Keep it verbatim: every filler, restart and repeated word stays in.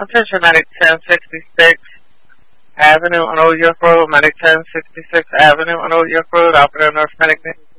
Attention, Medic ten sixty-six Avenue on Old York Road, Medic ten sixty-six Avenue on Old York Road, operator North Medic